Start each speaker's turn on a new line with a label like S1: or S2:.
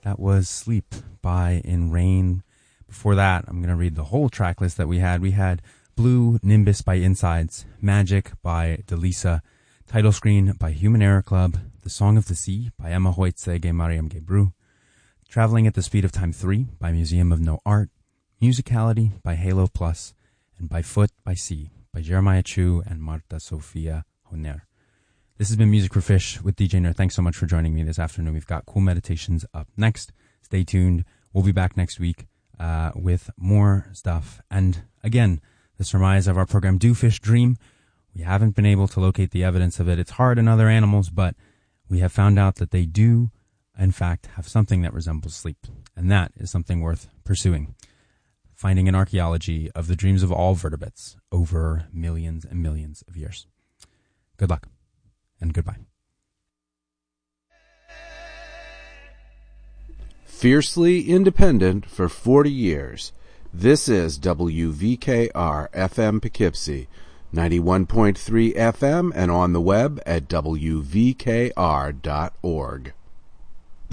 S1: That was Sleep by In Rain. Before that, I'm going to read the whole track list that we had. We had Blue Nimbus by Insides, Magic by Delisa, Title Screen by Human Error Club, The Song of the Sea by Emma Hoitzege Mariam Gebru, Traveling at the Speed of Time 3 by Museum of No Art, Musicality by Halo Plus, and By Foot by Sea by Jeremiah Chu and Marta Sofia Honer. This has been Music for Fish with DJ Ner. Thanks so much for joining me this afternoon. We've got Cool Meditations up next. Stay tuned. We'll be back next week with more stuff. And again, the surmise of our program, Do Fish Dream? We haven't been able to locate the evidence of it. It's hard in other animals, but we have found out that they do, in fact, have something that resembles sleep. And that is something worth pursuing. Finding an archaeology of the dreams of all vertebrates over millions and millions of years. Good luck and goodbye.
S2: Fiercely independent for 40 years. This is WVKR FM Poughkeepsie, 91.3 FM and on the web at wvkr.org.